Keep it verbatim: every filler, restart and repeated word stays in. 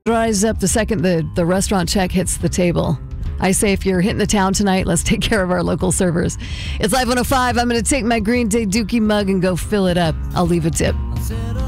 Rise up the second the, the restaurant check hits the table. I say if you're hitting the town tonight, let's take care of our local servers. It's Live one oh five. I'm going to take my Green Day Dookie mug and go fill it up. I'll leave a tip.